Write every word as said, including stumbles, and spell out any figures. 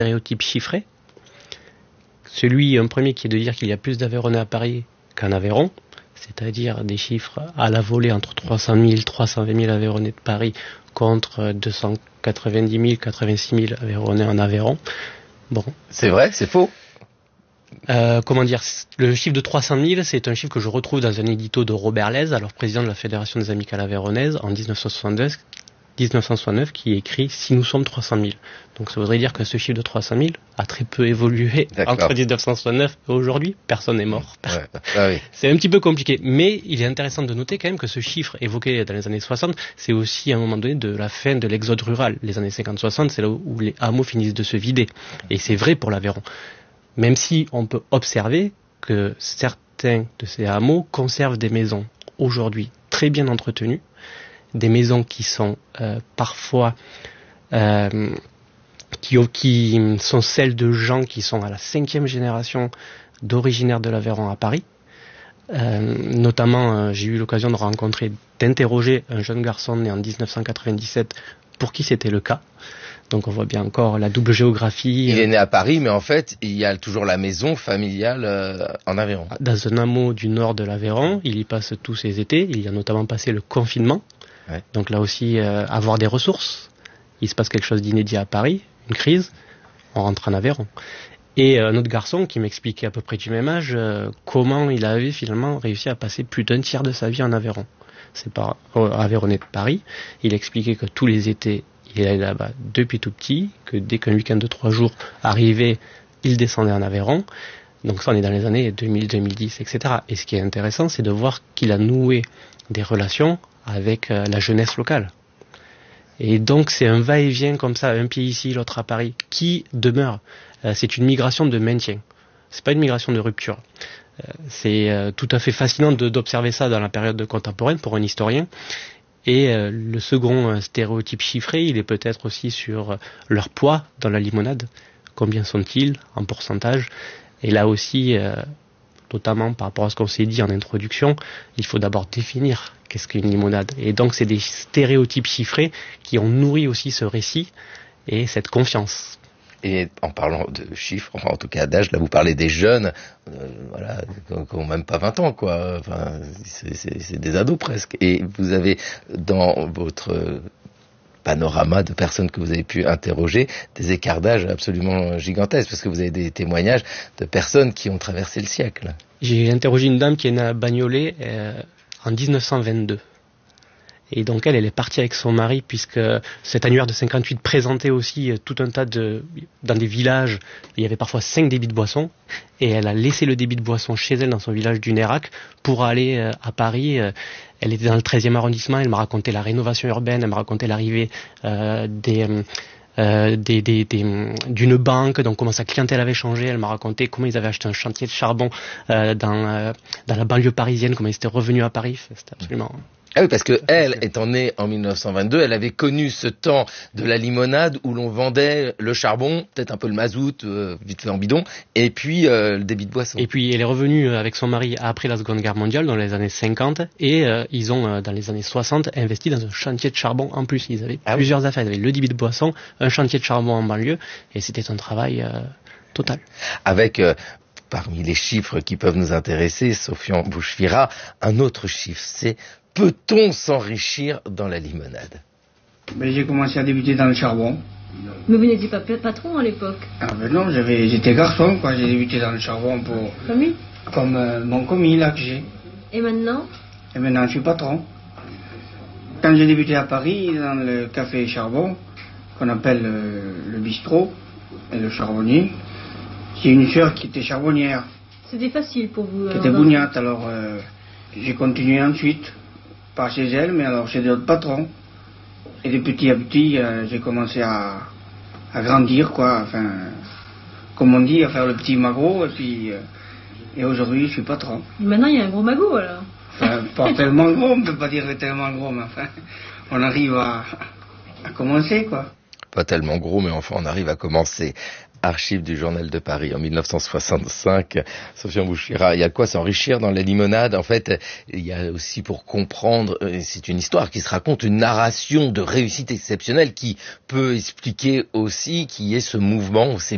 stéréotypes chiffrés. Celui, un premier, qui est de dire qu'il y a plus d'Aveyronnais à Paris qu'en Aveyron, c'est-à-dire des chiffres à la volée entre trois cent mille, trois cent vingt mille Aveyronnais de Paris contre deux cent quatre-vingt-dix mille, quatre-vingt-six mille Aveyronnais en Aveyron. Bon. C'est vrai, c'est faux. Euh, comment dire, le chiffre de trois cent mille, c'est un chiffre que je retrouve dans un édito de Robert Lez, alors président de la Fédération des Amicales Aveyronnaises, en dix-neuf cent soixante-deux, dix-neuf cent soixante-neuf, qui écrit « Si nous sommes trois cent mille ». Donc ça voudrait dire que ce chiffre de trois cent mille a très peu évolué. D'accord. Entre dix-neuf cent soixante-neuf et aujourd'hui. Personne n'est mort. Ouais. Ah oui. C'est un petit peu compliqué. Mais il est intéressant de noter quand même que ce chiffre évoqué dans les années soixante, c'est aussi à un moment donné de la fin de l'exode rural. Les années cinquante soixante, c'est là où les hameaux finissent de se vider. Et c'est vrai pour l'Aveyron. Même si on peut observer que certains de ces hameaux conservent des maisons aujourd'hui très bien entretenues, des maisons qui sont euh, parfois euh, qui, qui sont celles de gens qui sont à la cinquième génération d'originaires de l'Aveyron à Paris. Euh, notamment, euh, j'ai eu l'occasion de rencontrer, d'interroger un jeune garçon né en dix-neuf cent quatre-vingt-dix-sept pour qui c'était le cas. Donc on voit bien encore la double géographie. Il est né à Paris, mais en fait, il y a toujours la maison familiale euh, en Aveyron. Dans un hameau du nord de l'Aveyron, il y passe tous ses étés. Il y a notamment passé le confinement. Ouais. Donc là aussi, euh, avoir des ressources. Il se passe quelque chose d'inédit à Paris, une crise, on rentre en Aveyron. Et euh, un autre garçon qui m'expliquait à peu près du même âge euh, comment il avait finalement réussi à passer plus d'un tiers de sa vie en Aveyron. C'est pas euh, Aveyronnais de Paris. Il expliquait que tous les étés, il allait là-bas depuis tout petit, que dès qu'un week-end de trois jours arrivait, il descendait en Aveyron. Donc ça, on est dans les années deux mille, deux mille dix, et cetera. Et ce qui est intéressant, c'est de voir qu'il a noué des relations avec euh, la jeunesse locale. Et donc c'est un va-et-vient comme ça, un pied ici, l'autre à Paris, qui demeure. Euh, c'est une migration de maintien. C'est pas une migration de rupture. Euh, c'est euh, tout à fait fascinant de, d'observer ça dans la période contemporaine pour un historien. Et euh, le second euh, stéréotype chiffré, il est peut-être aussi sur euh, leur poids dans la limonade. Combien sont-ils en pourcentage? Et là aussi, euh, notamment par rapport à ce qu'on s'est dit en introduction, il faut d'abord définir qu'est-ce qu'une limonade. Et donc c'est des stéréotypes chiffrés qui ont nourri aussi ce récit et cette confiance. Et en parlant de chiffres, enfin en tout cas d'âge, là vous parlez des jeunes, euh, voilà, qui n'ont même pas vingt ans, quoi. Enfin, c'est, c'est, c'est des ados presque. Et vous avez dans votre panorama de personnes que vous avez pu interroger des écarts d'âge absolument gigantesques, parce que vous avez des témoignages de personnes qui ont traversé le siècle. J'ai interrogé une dame qui est née à Bagnolet euh, en dix-neuf cent vingt-deux. Et donc elle, elle est partie avec son mari, puisque cet annuaire de cinquante-huit présentait aussi tout un tas de... Dans des villages, il y avait parfois cinq débits de boissons, et elle a laissé le débit de boissons chez elle, dans son village du Nérac, pour aller euh, à Paris. Elle était dans le treizième arrondissement, elle m'a raconté la rénovation urbaine, elle m'a raconté l'arrivée euh, des... Euh, Euh, des, des, des, d'une banque, donc comment sa clientèle avait changé. Elle m'a raconté comment ils avaient acheté un chantier de charbon euh, dans, euh, dans la banlieue parisienne, comment ils étaient revenus à Paris. C'était absolument... Ah oui, parce que elle, étant née en dix-neuf cent vingt-deux, elle avait connu ce temps de la limonade où l'on vendait le charbon, peut-être un peu le mazout, euh, vite fait en bidon, et puis euh, le débit de boisson. Et puis elle est revenue avec son mari après la Seconde Guerre mondiale, dans les années cinquante, et euh, ils ont, euh, dans les années soixante, investi dans un chantier de charbon en plus. Ils avaient ah plusieurs oui. affaires, ils avaient le débit de boisson, un chantier de charbon en banlieue, et c'était un travail euh, total. Avec... Euh, parmi les chiffres qui peuvent nous intéresser, Sofian Bouchfira, un autre chiffre, c'est peut-on s'enrichir dans la limonade? Ben, j'ai commencé à débuter dans le charbon. Mais vous n'étiez pas patron à l'époque? Ah ben non, j'avais, j'étais garçon, quoi. J'ai débuté dans le charbon pour... Commis? Comme euh, mon commis, là, que j'ai. Et maintenant? Et maintenant, je suis patron. Quand j'ai débuté à Paris, dans le café charbon, qu'on appelle euh, le bistrot, et le charbonnier, j'ai une sœur qui était charbonnière. C'était facile pour vous? Qui était bougnate, alors euh, j'ai continué ensuite, pas chez elle, mais alors chez d'autres patrons. Et de petit à petit, euh, j'ai commencé à, à grandir, quoi, enfin, comme on dit, à faire le petit magot, et puis, euh, et aujourd'hui, je suis patron. Et maintenant, il y a un gros magot, alors? Enfin, pas tellement gros, on ne peut pas dire tellement gros, mais enfin, on arrive à, à commencer, quoi. Pas tellement gros, mais enfin, on arrive à commencer. Archives du Journal de Paris en dix-neuf cent soixante-cinq. Sofian Bouchfira, il y a quoi s'enrichir dans la limonade? En fait, il y a aussi pour comprendre, c'est une histoire qui se raconte, une narration de réussite exceptionnelle qui peut expliquer aussi qui est ce mouvement, ces